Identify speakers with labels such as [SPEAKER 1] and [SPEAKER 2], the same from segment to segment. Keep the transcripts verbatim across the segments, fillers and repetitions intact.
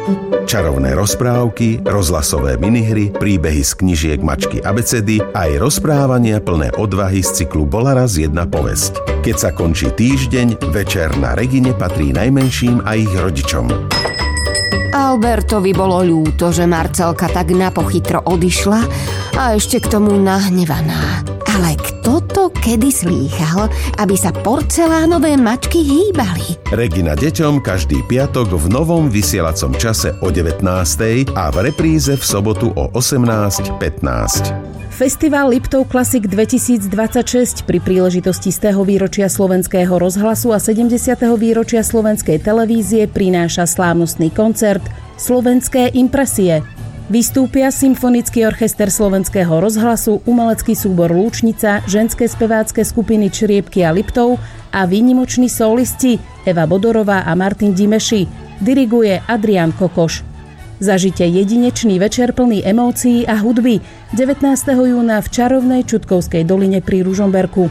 [SPEAKER 1] Čarovné rozprávky, rozhlasové minihry, príbehy z knižiek Mačky abecedy aj rozprávania plné odvahy z cyklu Bola raz jedna povesť. Keď sa končí týždeň, večer na Regine patrí najmenším a ich rodičom.
[SPEAKER 2] Albertovi bolo ľúto, že Marcelka tak napochytro odišla a ešte k tomu nahnevaná. Ale kto to kedy slýchal, aby sa porcelánové mačky hýbali?
[SPEAKER 1] Regina deťom každý piatok v novom vysielacom čase o devätnástej a v repríze v sobotu o osemnásť pätnásť.
[SPEAKER 3] Festival Liptov Classic dvetisícdvadsaťšesť pri príležitosti stého výročia Slovenského rozhlasu a sedemdesiateho výročia Slovenskej televízie prináša slávnostný koncert Slovenské impresie. Vystúpia Symfonický orchester Slovenského rozhlasu, umelecký súbor Lúčnica, ženské spevácké skupiny Čriepky a Liptov a výnimoční solisti Eva Bodorová a Martin Dimeši. Diriguje Adrián Kokoš. Zažite jedinečný večer plný emócií a hudby devätnásteho júna v čarovnej Čutkovskej doline pri Ružomberku.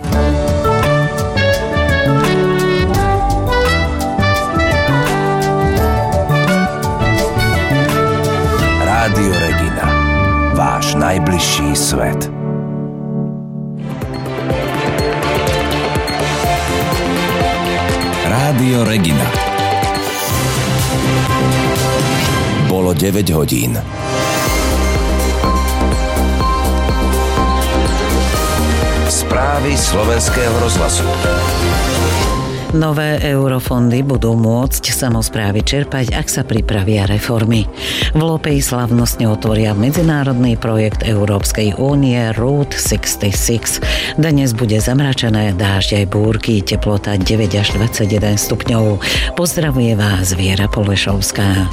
[SPEAKER 4] Rádio Regina. Váš najbližší svet. Rádio Regina. Bolo deväť hodín. Správy Slovenského rozhlasu.
[SPEAKER 5] Nové eurofondy budú môcť samosprávy čerpať, ak sa pripravia reformy. V Lopei slavnostne otvoria medzinárodný projekt Európskej únie Route šesťdesiatšesť. Dnes bude zamračené, dážď aj búrky, teplota deväť až dvadsaťjeden stupňov. Pozdravuje vás Viera Polešovská.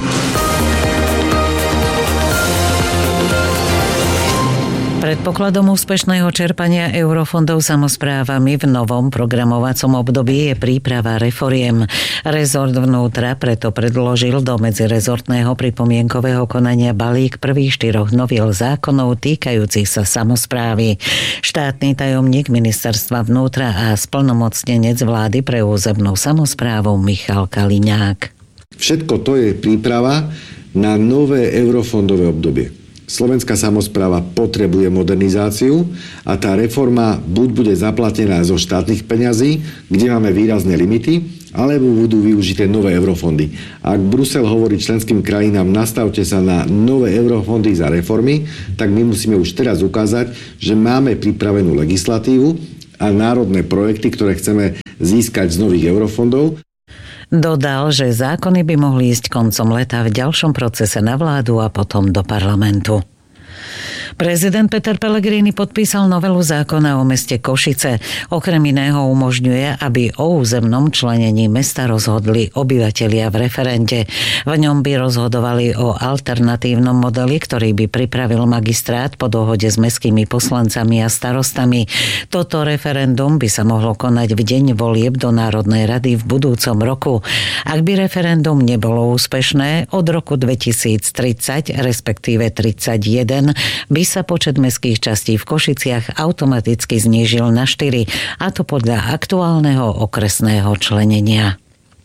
[SPEAKER 5] Predpokladom úspešného čerpania eurofondov samosprávami v novom programovacom období je príprava reforiem. Rezort vnútra preto predložil do medzirezortného pripomienkového konania balík prvých štyroch noviel zákonov týkajúcich sa samosprávy. Štátny tajomník ministerstva vnútra a splnomocnenec vlády pre územnú samosprávu Michal Kaliňák.
[SPEAKER 6] Všetko to je príprava na nové eurofondové obdobie. Slovenská samospráva potrebuje modernizáciu a tá reforma buď bude zaplatená zo štátnych peňazí, kde máme výrazné limity, alebo budú využité nové eurofondy. Ak Brusel hovorí členským krajinám, nastavte sa na nové eurofondy za reformy, tak my musíme už teraz ukázať, že máme pripravenú legislatívu a národné projekty, ktoré chceme získať z nových eurofondov.
[SPEAKER 5] Dodal, že zákony by mohli ísť koncom leta v ďalšom procese na vládu a potom do parlamentu. Prezident Peter Pellegrini podpísal novelu zákona o meste Košice. Okrem iného umožňuje, aby o územnom členení mesta rozhodli obyvatelia v referende. V ňom by rozhodovali o alternatívnom modeli, ktorý by pripravil magistrát po dohode s mestskými poslancami a starostami. Toto referendum by sa mohlo konať v deň volieb do Národnej rady v budúcom roku. Ak by referendum nebolo úspešné, od roku dvetisíctridsať, respektíve tridsaťjeden, by sa počet mestských častí v Košiciach automaticky znížil na štyri, a to podľa aktuálneho okresného členenia.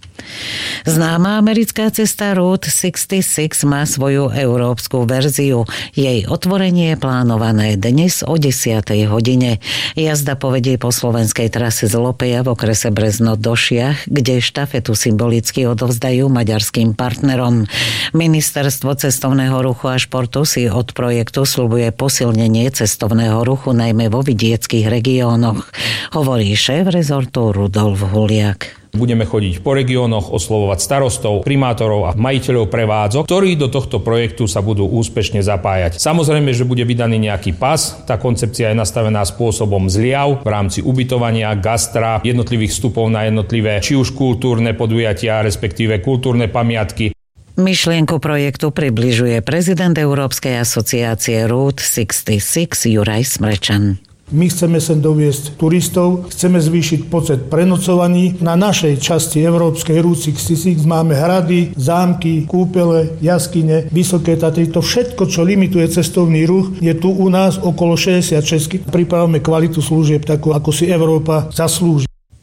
[SPEAKER 5] Známa americká cesta Route šesťdesiatšesť má svoju európsku verziu. Jej otvorenie je plánované dnes o desiatej hodine. Jazda povedie po slovenskej trase z Lopeja v okrese Brezno do Šiach, kde štafetu symbolicky odovzdajú maďarským partnerom. Ministerstvo cestovného ruchu a športu si od projektu sľubuje posilnenie cestovného ruchu najmä vo vidieckych regiónoch, hovorí šéf rezortu Rudolf Huliak.
[SPEAKER 7] Budeme chodiť po regiónoch, oslovovať starostov, primátorov a majiteľov prevádzok, ktorí do tohto projektu sa budú úspešne zapájať. Samozrejme, že bude vydaný nejaký pas. Tá koncepcia je nastavená spôsobom zliav v rámci ubytovania, gastra, jednotlivých vstupov na jednotlivé či už kultúrne podujatia, respektíve kultúrne pamiatky.
[SPEAKER 5] Myšlienku projektu približuje prezident Európskej asociácie Route šesťdesiatšesť Juraj Smrečan.
[SPEAKER 8] My chceme sem doviesť turistov, chceme zvýšiť počet prenocovaní. Na našej časti európskej Route šesťdesiatšesť máme hrady, zámky, kúpele, jaskyne, Vysoké Tatry. To všetko, čo limituje cestovný ruch, je tu u nás okolo šesťdesiatšesť. Pripravíme kvalitu služieb takú, ako si Európa zaslúži.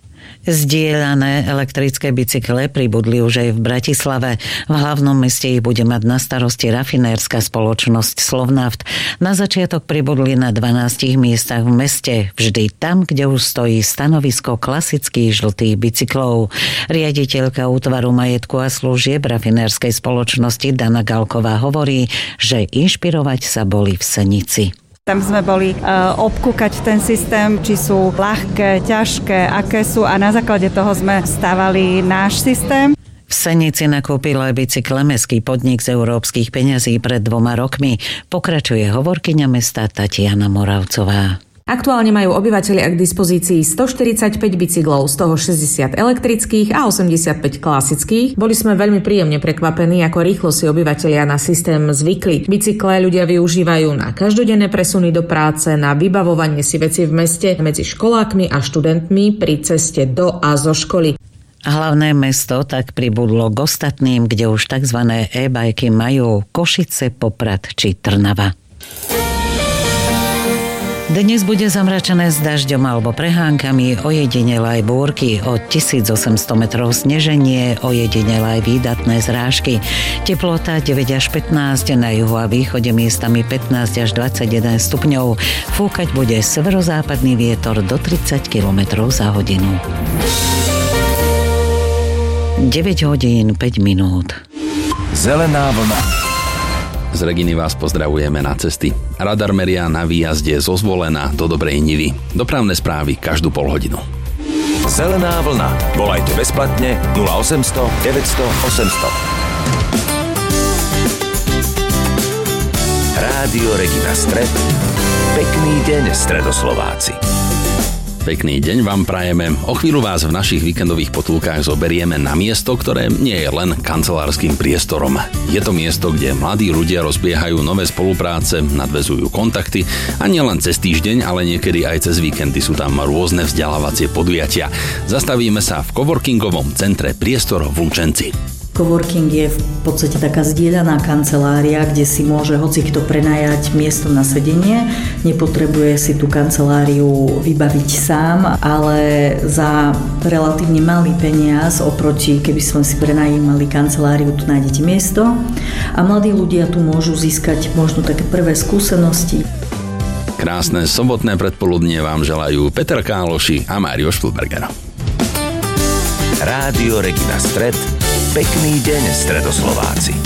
[SPEAKER 5] Zdieľané elektrické bicykle pribudli už aj v Bratislave. V hlavnom meste ich bude mať na starosti rafinérska spoločnosť Slovnaft. Na začiatok pribudli na dvanástich miestach v meste, vždy tam, kde už stojí stanovisko klasických žltých bicyklov. Riaditeľka útvaru majetku a služieb rafinérskej spoločnosti Dana Galková hovorí, že inšpirovať sa boli v Senici.
[SPEAKER 9] Tam sme boli uh, obkúkať ten systém, či sú ľahké, ťažké, aké sú a na základe toho sme stavali náš systém.
[SPEAKER 5] V Senici nakúpil aj bicykle mestský podnik z európskych peňazí pred dvoma rokmi. Pokračuje hovorkyňa mesta Tatiana Moravcová.
[SPEAKER 10] Aktuálne majú obyvatelia k dispozícii stoštyridsaťpäť bicyklov, z toho šesťdesiat elektrických a osemdesiatpäť klasických. Boli sme veľmi príjemne prekvapení, ako rýchlo si obyvatelia na systém zvykli. Bicykle ľudia využívajú na každodenné presuny do práce, na vybavovanie si vecí v meste, medzi školákmi a študentmi pri ceste do a zo školy.
[SPEAKER 5] Hlavné mesto tak pribudlo k ostatným, kde už tzv. E-bajky majú Košice, Poprad či Trnava. Dnes bude zamračené s dažďom alebo prehánkami, ojedinele aj búrky, od tisícosemsto metrov sneženie, ojedinele aj výdatné zrážky. Teplota deväť až pätnásť, na juhu a východe miestami pätnásť až dvadsaťjeden stupňov. Fúkať bude severozápadný vietor do tridsať kilometrov za hodinu. deväť hodín päť minút.
[SPEAKER 4] Zelená vlna.
[SPEAKER 11] Z Reginy vás pozdravujeme na cesty. Radar meria na výjazde zo Zvolena do Dobrej Nivy. Dopravné správy každú pol hodinu.
[SPEAKER 4] Zelená vlna. Volajte bezplatne nula osemsto deväťsto osemsto. Rádio Regina Stred. Pekný deň, Stredoslováci.
[SPEAKER 11] Pekný deň vám prajeme. O chvíľu vás v našich víkendových potulkách zoberieme na miesto, ktoré nie je len kancelárskym priestorom. Je to miesto, kde mladí ľudia rozbiehajú nové spolupráce, nadväzujú kontakty a nielen cez týždeň, ale niekedy aj cez víkendy sú tam rôzne vzdelávacie podujatia. Zastavíme sa v coworkingovom centre Priestor v Lučenci.
[SPEAKER 12] Coworking je v podstate taká zdieľaná kancelária, kde si môže hocikto prenajať miesto na sedenie. Nepotrebuje si tú kanceláriu vybaviť sám, ale za relatívne malý peniaz oproti, keby sme si prenajímali kanceláriu, tu nájdete miesto. A mladí ľudia tu môžu získať možno také prvé skúsenosti.
[SPEAKER 11] Krásne sobotné predpoludnie vám želajú Peter Káloši a Mário Špilberger.
[SPEAKER 4] Rádio Regina Stred. Pekný deň, Stredoslováci.